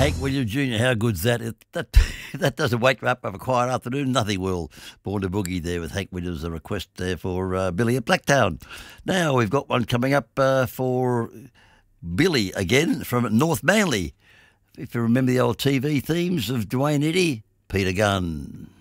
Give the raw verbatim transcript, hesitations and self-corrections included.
Hank Williams Junior, how good's that? It, that that doesn't wake you up of a quiet afternoon. Nothing will. Born to Boogie there with Hank Williams, a request there for uh, Billy at Blacktown. Now we've got one coming up uh, for Billy again from North Manly. If you remember the old T V themes of Dwayne Eddy, Peter Gunn.